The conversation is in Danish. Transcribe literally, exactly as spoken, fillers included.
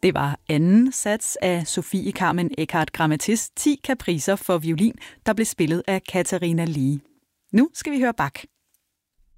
Det var anden sats af Sofie Carmen Eckhardt Grammatis ti kapricer for violin, der blev spillet af Katharina Lee. Nu skal vi høre Bach.